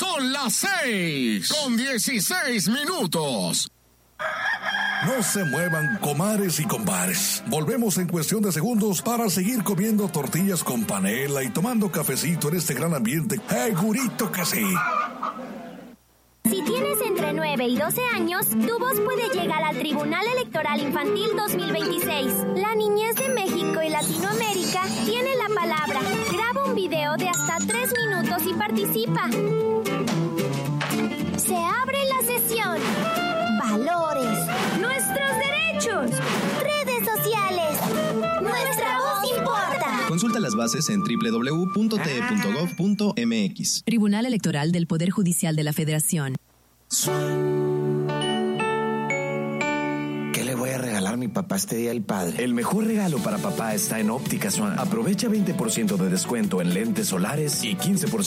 Son las 6:16. No se muevan, comares y compares. Volvemos en cuestión de segundos para seguir comiendo tortillas con panela y tomando cafecito en este gran ambiente. ¡Segurito que sí! Si tienes entre 9 y 12 años, tu voz puede llegar al Tribunal Electoral Infantil 2026. La niñez de México y Latinoamérica tiene la palabra. Graba un video de hasta 3 minutos y participa. Se abre la sesión. Valores. Nuestros derechos. Redes sociales. Nuestra voz importa. Consulta las bases en www.te.gov.mx. Tribunal Electoral del Poder Judicial de la Federación. ¿Qué le voy a regalar a mi papá este Día del Padre? El mejor regalo para papá está en Óptica Swan. Aprovecha 20% de descuento en lentes solares y 15%